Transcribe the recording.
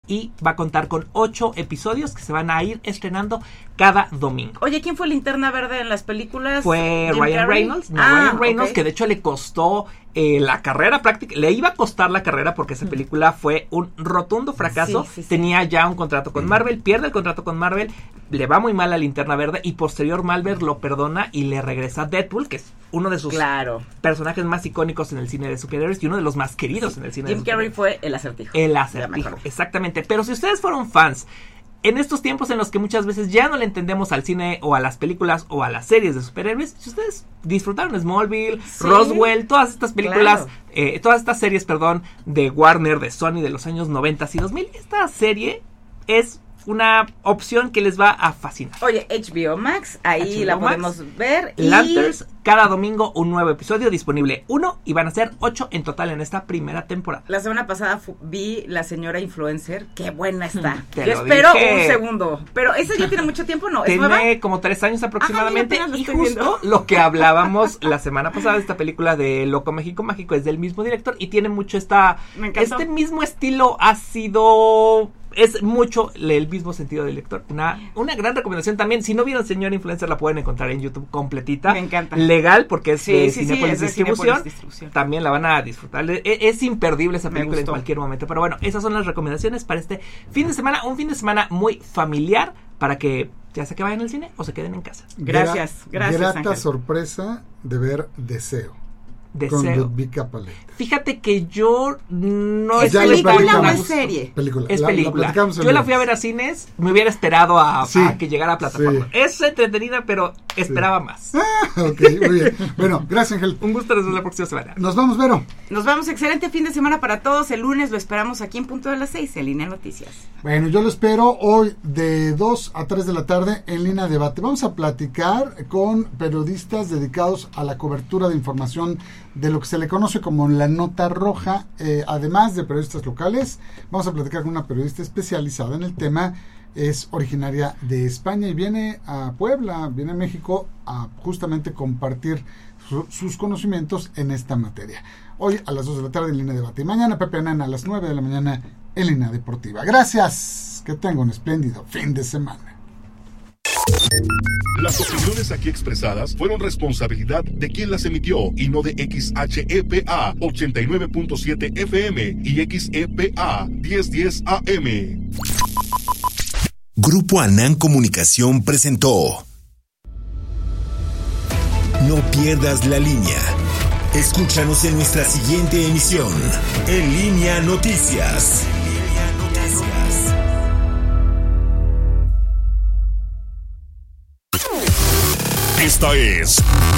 y va a contar con 8 episodios que se van a ir estrenando cada domingo. Oye, ¿quién fue Linterna Verde en las películas? Fue Ryan Reynolds. Ryan Reynolds, okay. Que de hecho le costó la carrera práctica. Le iba a costar la carrera porque esa película fue un rotundo fracaso. Sí. Tenía ya un contrato con Marvel, pierde el contrato con Marvel, le va muy mal a Linterna Verde y posterior Marvel lo perdona y le regresa a Deadpool, que es uno de sus personajes más icónicos en el cine de superhéroes y uno de los más queridos en el cine de superhéroes. Jim Carrey fue el acertijo. El acertijo, exactamente. Pero si ustedes fueron fans en estos tiempos en los que muchas veces ya no le entendemos al cine o a las películas o a las series de superhéroes, si ustedes disfrutaron Smallville, Roswell, todas estas películas, todas estas series, de Warner, de Sony de los años 90 y 2000, esta serie es una opción que les va a fascinar. Oye, HBO Max, ahí HBO la Max, podemos ver. Lanterns, cada domingo un nuevo episodio disponible, 1 y van a ser 8 en total en esta primera temporada. La semana pasada vi La Señora Influencer, qué buena está. Yo Yo espero un segundo, pero esa ya tiene mucho tiempo, ¿no? ¿Es nueva? Tiene como 3 años aproximadamente. Ajá, mira, y estoy justo viendo. lo que hablábamos la semana pasada de esta película de Loco México Mágico es del mismo director y tiene mucho este mismo estilo ácido. Es mucho el mismo sentido del lector. Una gran recomendación también. Si no vieron Señor Influencer, la pueden encontrar en YouTube completita. Me encanta. Legal, porque es de Cinépolis es de Distribución. Cinépolis Distribución. También la van a disfrutar. Es imperdible esa película en cualquier momento. Pero bueno, esas son las recomendaciones para este fin de semana. Un fin de semana muy familiar para que ya sea que vayan al cine o se queden en casa. Gracias. Grata Ángel. sorpresa de ver Deseo. Con Ludvika Paleta. Fíjate que yo no ¿Es película o es serie? Es película. Yo la fui a ver a cines, me hubiera esperado a que llegara a plataforma. Sí. Es entretenida, pero esperaba más. Ok, muy bien. Bueno, gracias, Ángel. Un gusto desde la próxima semana. Nos vamos, Vero. Nos vamos, excelente fin de semana para todos. El lunes lo esperamos aquí en punto de las 6 en Línea Noticias. Bueno, yo lo espero hoy de 2 a 3 de la tarde en Línea Debate. Vamos a platicar con periodistas dedicados a la cobertura de información de lo que se le conoce como la nota roja, además de periodistas locales. Vamos a platicar con una periodista especializada en el tema. Es originaria de España y viene a Puebla, viene a México a justamente compartir sus conocimientos en esta materia. Hoy a las 2 de la tarde en Línea Debate y mañana Pepe Anana a las 9 de la mañana en Línea Deportiva. Gracias, que tenga un espléndido fin de semana. Las opiniones aquí expresadas fueron responsabilidad de quien las emitió y no de XHEPA 89.7 FM y XEPA 1010 AM. Grupo Anán Comunicación presentó No pierdas la línea. Escúchanos en nuestra siguiente emisión, En Línea Noticias. Esta es